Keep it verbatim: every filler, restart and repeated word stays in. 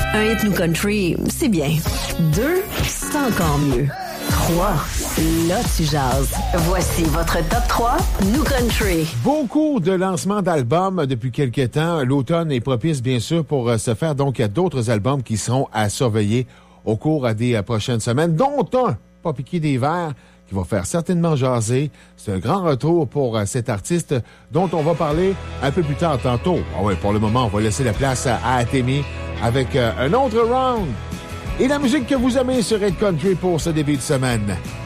Un hit New Country, c'est bien. Deux, c'est encore mieux. Trois, là tu jases. Voici votre top trois New Country. Beaucoup de lancements d'albums depuis quelques temps. L'automne est propice, bien sûr, pour se faire. Donc, il y a d'autres albums qui seront à surveiller au cours des prochaines semaines, dont un, pas piqué des verres, qui va faire certainement jaser. C'est un grand retour pour cet artiste dont on va parler un peu plus tard tantôt. Ah ouais, pour le moment, on va laisser la place à Atemi avec un autre round. Et la musique que vous aimez sur Red Country pour ce début de semaine.